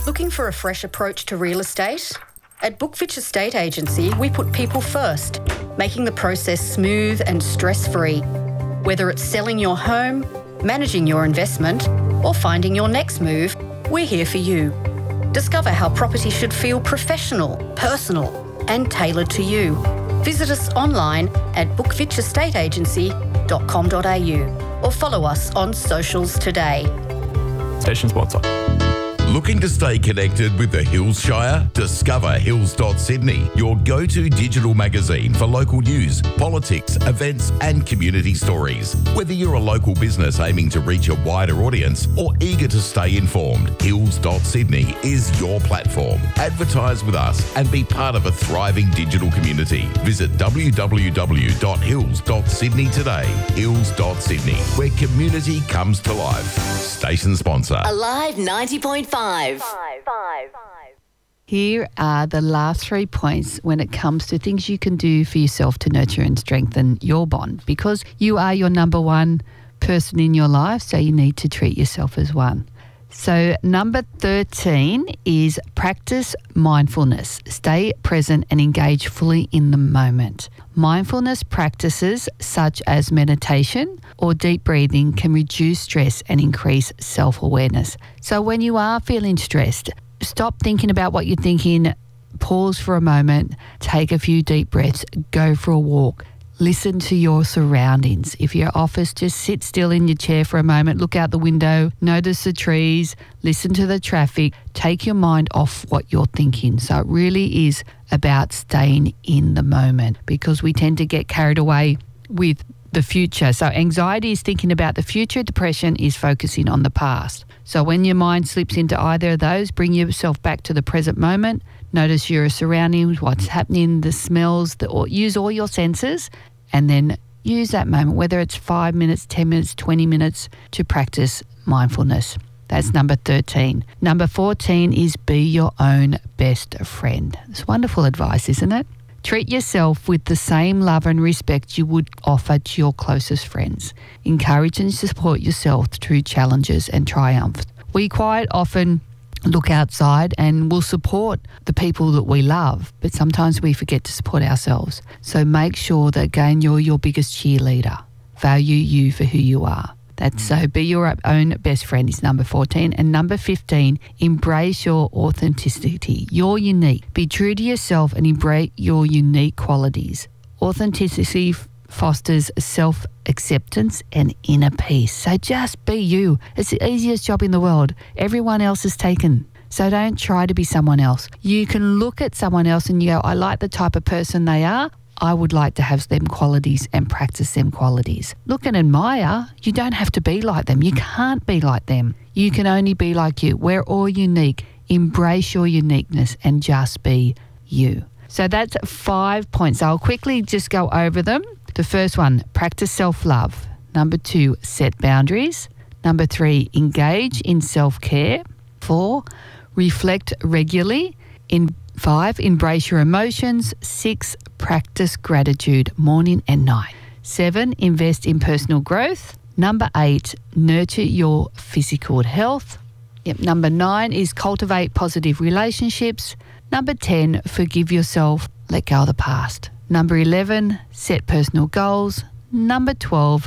Looking for a fresh approach to real estate? At Bookfitch Estate Agency, we put people first, making the process smooth and stress-free. Whether it's selling your home, managing your investment, or finding your next move, we're here for you. Discover how property should feel professional, personal, and tailored to you. Visit us online at bookfitchestateagency.com.au or follow us on socials today. Station sponsor. Looking to stay connected with the Hills Shire? Discover Hills.Sydney, your go-to digital magazine for local news, politics, events and community stories. Whether you're a local business aiming to reach a wider audience or eager to stay informed, Hills.Sydney is your platform. Advertise with us and be part of a thriving digital community. Visit www.hills.sydney today. Hills.Sydney, where community comes to life. Station sponsor. Alive 90.5. Here are the last 3 points when it comes to things you can do for yourself to nurture and strengthen your bond, because you are your number one person in your life, so you need to treat yourself as one. So number 13 is practice mindfulness. Stay present and engage fully in the moment. Mindfulness practices such as meditation or deep breathing can reduce stress and increase self-awareness. So when you are feeling stressed, stop thinking about what you're thinking, pause for a moment, take a few deep breaths, go for a walk. Listen to your surroundings. If you're office, just sit still in your chair for a moment, look out the window, notice the trees, listen to the traffic, take your mind off what you're thinking. So it really is about staying in the moment, because we tend to get carried away with the future. So anxiety is thinking about the future, depression is focusing on the past. So when your mind slips into either of those, bring yourself back to the present moment. Notice your surroundings, what's happening, the smells, use all your senses, and then use that moment, whether it's 5 minutes, 10 minutes, 20 minutes, to practice mindfulness. That's number 13. Number 14 is be your own best friend. It's wonderful advice, isn't it? Treat yourself with the same love and respect you would offer to your closest friends. Encourage and support yourself through challenges and triumphs. We quite often look outside and we'll support the people that we love, but sometimes we forget to support ourselves. So make sure that, again, you're your biggest cheerleader. Value you for who you are. So be your own best friend is number 14. And number 15, embrace your authenticity. You're unique. Be true to yourself and embrace your unique qualities. Authenticity fosters self-acceptance and inner peace. So just be you. It's the easiest job in the world. Everyone else is taken. So don't try to be someone else. You can look at someone else and you go, I like the type of person they are. I would like to have them qualities and practice them qualities. Look and admire. You don't have to be like them. You can't be like them. You can only be like you. We're all unique. Embrace your uniqueness and just be you. So that's 5 points. I'll quickly just go over them. The first one, practice self-love. Number 2, set boundaries. Number 3, engage in self-care. 4, reflect regularly. 5, embrace your emotions. 6, practice gratitude morning and night. 7, invest in personal growth. Number 8, nurture your physical health. Number 9 is cultivate positive relationships. Number 10, forgive yourself, let go of the past. Number 11, set personal goals. Number 12,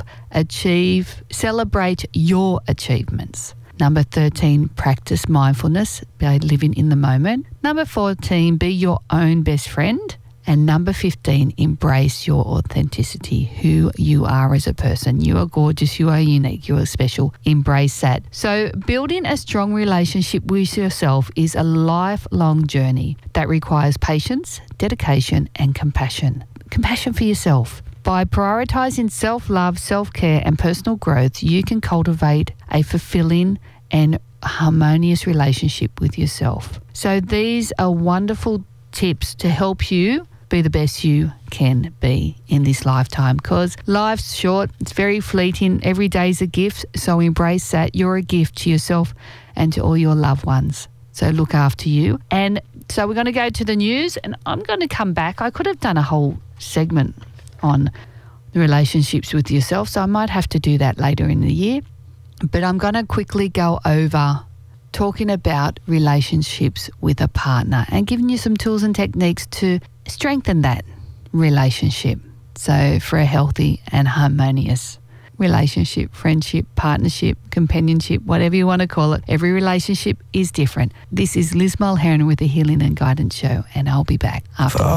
celebrate your achievements. Number 13, practice mindfulness by living in the moment. Number 14, be your own best friend. And number 15, embrace your authenticity, who you are as a person. You are gorgeous, you are unique, you are special. Embrace that. So building a strong relationship with yourself is a lifelong journey that requires patience, dedication, and compassion. Compassion for yourself. By prioritising self-love, self-care, and personal growth, you can cultivate a fulfilling and harmonious relationship with yourself. So these are wonderful tips to help you be the best you can be in this lifetime, because life's short, it's very fleeting, every day's a gift, so embrace that. You're a gift to yourself and to all your loved ones, so look after you. And so we're going to go to the news, and I'm going to come back. I could have done a whole segment on the relationships with yourself, so I might have to do that later in the year, but I'm going to quickly go over talking about relationships with a partner and giving you some tools and techniques to strengthen that relationship. So for a healthy and harmonious relationship, friendship, partnership, companionship, whatever you want to call it, every relationship is different. This is Liz Mulheron with the Healing and Guidance Show, and I'll be back after.